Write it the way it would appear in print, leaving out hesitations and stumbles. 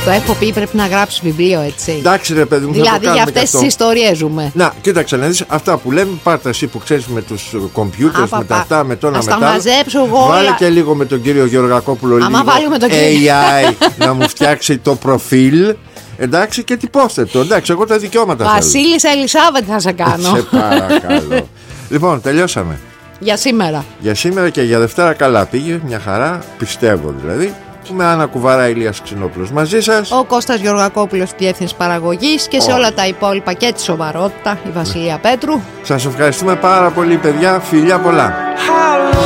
Το έχω πει, πρέπει να γράψει βιβλίο, έτσι. Εντάξει, ρε παιδί μου, δηλαδή για αυτές τις ιστορίες ζούμε. Να, κοίταξε να δεις αυτά που λέμε. Πάρτε εσύ που ξέρεις με τους κομπιούτερς, με τα αυτά, με το ένα μετά. Να μαζέψω εγώ. Βάλε και λίγο με τον κύριο Γεωργακόπουλο. Άμα βάλουμε τον κύριο AI να μου φτιάξει το προφίλ. Εντάξει, και τυπώστε το. Εντάξει, εγώ τα δικαιώματα θέλω. Βασίλισσα Ελισάβετ θα σε κάνω. Σε παρακαλώ. Λοιπόν, τελειώσαμε. Για σήμερα. Για σήμερα και για Δευτέρα καλά πήγε. Μια χαρά, πιστεύω δηλαδή. Με Άννα Κουβάρα, Ηλίας Ξινόπουλος μαζί σας. Ο Κώστας Γεωργακόπουλος, διεύθυνση παραγωγής. Και σε όλα τα υπόλοιπα και τη σοβαρότητα, η Βασιλεία Πέτρου. Σας ευχαριστούμε πάρα πολύ, παιδιά. Φιλιά πολλά.